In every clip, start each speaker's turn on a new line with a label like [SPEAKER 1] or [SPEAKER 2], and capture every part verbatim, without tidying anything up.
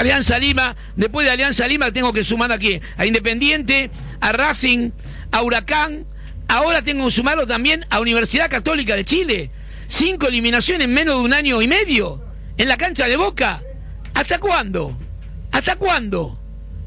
[SPEAKER 1] Alianza Lima, después de Alianza Lima tengo que sumar aquí a Independiente, a Racing, a Huracán, ahora tengo que sumarlo también a Universidad Católica de Chile. Cinco eliminaciones en menos de un año y medio en la cancha de Boca. ¿Hasta cuándo? ¿Hasta cuándo?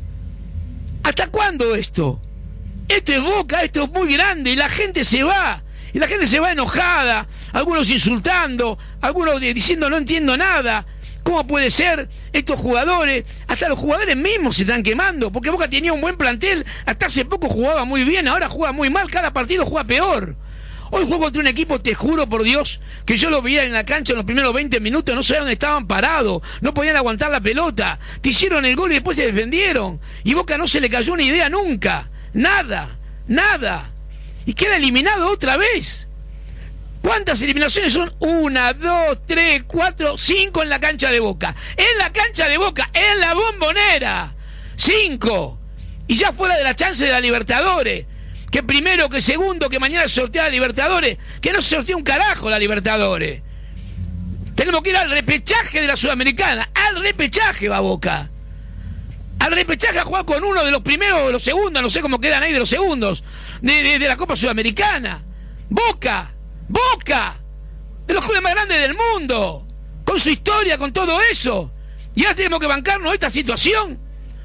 [SPEAKER 1] ¿Hasta cuándo esto? Esto es Boca, esto es muy grande y la gente se va. Y la gente se va enojada, algunos insultando, algunos diciendo no entiendo nada. ¿Cómo puede ser? Estos jugadores, hasta los jugadores mismos se están quemando, porque Boca tenía un buen plantel, hasta hace poco jugaba muy bien, ahora juega muy mal, cada partido juega peor. Hoy juego contra un equipo, te juro por Dios, que yo lo veía en la cancha en los primeros veinte minutos, no sabían dónde estaban parados, no podían aguantar la pelota, te hicieron el gol y después se defendieron, y Boca no se le cayó una idea nunca, nada, nada, y queda eliminado otra vez. ¿Cuántas eliminaciones son? Una, dos, tres, cuatro, cinco en la cancha de Boca. En la cancha de Boca, en la Bombonera. Cinco. Y ya fuera de la chance de la Libertadores. Que primero, que segundo, que mañana se sortea la Libertadores. Que no se sortea un carajo la Libertadores. Tenemos que ir al repechaje de la Sudamericana. Al repechaje va Boca. Al repechaje a jugar con uno de los primeros o de los segundos. No sé cómo quedan ahí de los segundos. De, de, de la Copa Sudamericana. Boca. Boca, de los clubes más grandes del mundo, con su historia, con todo eso, y ahora tenemos que bancarnos esta situación.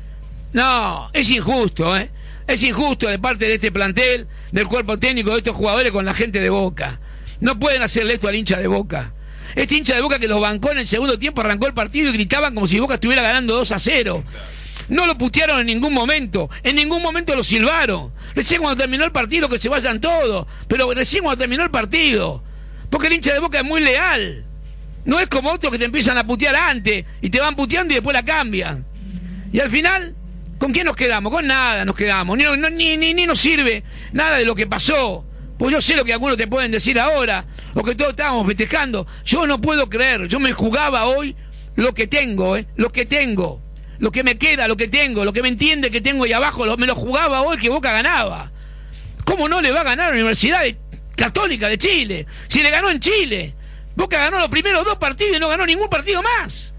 [SPEAKER 1] No, es injusto, ¿eh? Es injusto de parte de este plantel, del cuerpo técnico de estos jugadores con la gente de Boca. No pueden hacerle esto al hincha de Boca. Este hincha de Boca que los bancó en el segundo tiempo, arrancó el partido y gritaban como si Boca estuviera ganando dos a cero. No lo putearon en ningún momento, en ningún momento lo silbaron. Recién cuando terminó el partido que se vayan todos, pero recién cuando terminó el partido. Porque el hincha de Boca es muy leal. No es como otros que te empiezan a putear antes y te van puteando y después la cambian. Y al final, ¿con quién nos quedamos? Con nada nos quedamos. Ni, no, ni, ni, ni nos sirve nada de lo que pasó. Pues yo sé lo que algunos te pueden decir ahora, o que todos estábamos festejando. Yo no puedo creer, yo me jugaba hoy lo que tengo, ¿eh? Lo que tengo. Lo que me queda, lo que tengo, lo que me entiende que tengo ahí abajo, lo, me lo jugaba hoy que Boca ganaba. ¿Cómo no le va a ganar a la Universidad Católica de Chile? Si le ganó en Chile. Boca ganó los primeros dos partidos y no ganó ningún partido más.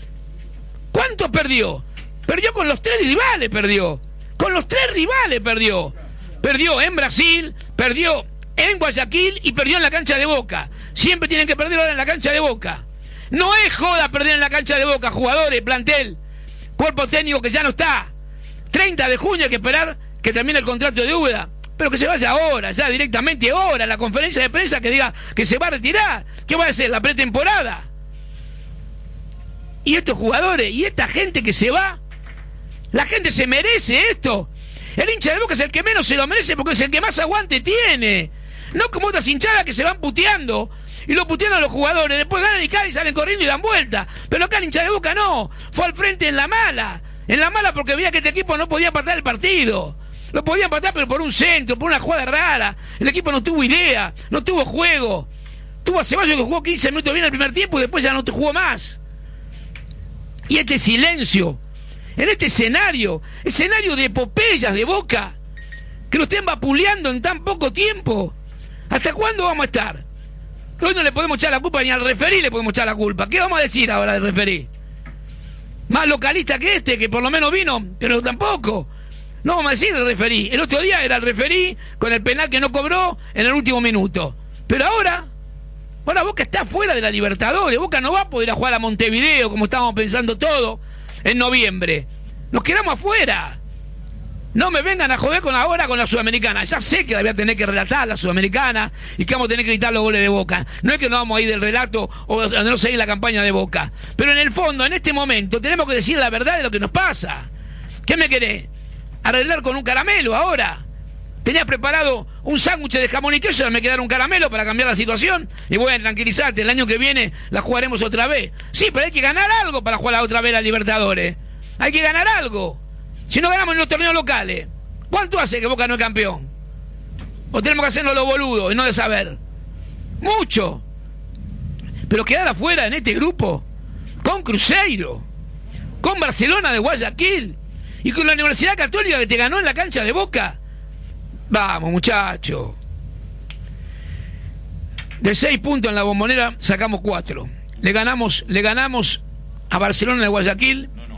[SPEAKER 1] ¿Cuántos perdió? Perdió con los tres rivales, perdió. Con los tres rivales perdió. Perdió en Brasil, perdió en Guayaquil y perdió en la cancha de Boca. Siempre tienen que perder ahora en la cancha de Boca. No es joda perder en la cancha de Boca, jugadores, plantel. Cuerpo técnico que ya no está. treinta de junio hay que esperar que termine el contrato de deuda. Pero que se vaya ahora, ya directamente ahora, la conferencia de prensa que diga que se va a retirar. ¿Qué va a hacer? La pretemporada. Y estos jugadores, y esta gente que se va, la gente se merece esto. El hincha de Boca es el que menos se lo merece porque es el que más aguante tiene. No como otras hinchadas que se van puteando. Y lo putean a los jugadores, después ganan y caen y salen corriendo y dan vuelta. Pero acá el hincha de Boca no, fue al frente en la mala. En la mala porque veía que este equipo no podía empatar el partido. Lo podía empatar pero por un centro, por una jugada rara. El equipo no tuvo idea, no tuvo juego. Tuvo a Ceballos que jugó quince minutos bien el primer tiempo y después ya no te jugó más. Y este silencio, en este escenario, escenario de epopeyas de Boca, que lo estén vapuleando en tan poco tiempo. ¿Hasta cuándo vamos a estar? Hoy no le podemos echar la culpa ni al referí le podemos echar la culpa. ¿Qué vamos a decir ahora del referí? Más localista que este, que por lo menos vino, pero tampoco. No vamos a decir el referí. El otro día era el referí con el penal que no cobró en el último minuto. Pero ahora, ahora Boca está fuera de la Libertadores. Boca no va a poder ir a jugar a Montevideo como estábamos pensando todo en noviembre. Nos quedamos afuera. No me vengan a joder con ahora con la Sudamericana. Ya sé que la voy a tener que relatar la Sudamericana y que vamos a tener que gritar los goles de Boca. No es que nos vamos a ir del relato o a no seguir la campaña de Boca. Pero en el fondo, en este momento, tenemos que decir la verdad de lo que nos pasa. ¿Qué me querés? ¿Arreglar con un caramelo ahora? Tenía preparado un sándwich de jamón y queso, me quedaron un caramelo para cambiar la situación. Y bueno, tranquilizate, el año que viene la jugaremos otra vez. Sí, pero hay que ganar algo para jugar otra vez a Libertadores. Hay que ganar algo. Si no ganamos en los torneos locales, ¿cuánto hace que Boca no es campeón? ¿O tenemos que hacernos los boludos y no de saber? Mucho. Pero quedar afuera en este grupo, con Cruzeiro, con Barcelona de Guayaquil y con la Universidad Católica que te ganó en la cancha de Boca. Vamos, muchachos. De seis puntos en la Bombonera sacamos cuatro. Le ganamos, le ganamos a Barcelona de Guayaquil